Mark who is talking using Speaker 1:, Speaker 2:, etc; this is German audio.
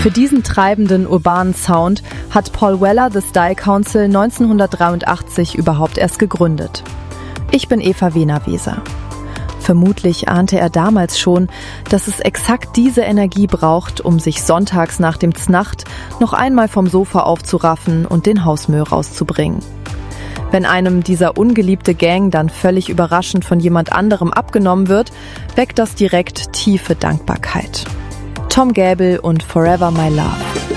Speaker 1: Für diesen treibenden urbanen Sound hat Paul Weller The Style Council 1983 überhaupt erst gegründet. Ich bin Eva Wehner-Weser. Vermutlich ahnte er damals schon, dass es exakt diese Energie braucht, um sich sonntags nach dem Znacht noch einmal vom Sofa aufzuraffen und den Hausmüll rauszubringen. Wenn einem dieser ungeliebte Gang dann völlig überraschend von jemand anderem abgenommen wird, weckt das direkt tiefe Dankbarkeit. Tom Gäbel und Forever My Love.